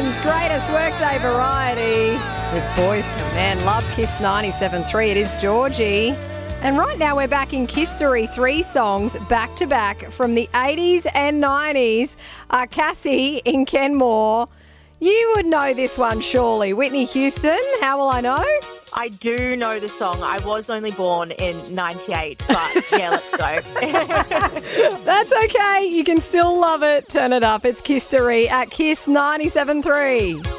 Morning's greatest workday variety with Boys to Men. Love Kiss 97.3. It is Georgie. And right now we're back in Kistery, 3 songs back to back from the 80s and 90s. Cassie in Kenmore, you would know this one surely. Whitney Houston, How Will I Know? I do know the song. I was only born in 98, but yeah, let's go. That's okay. You can still love it. Turn it up. It's Kistery at Kiss 97.3.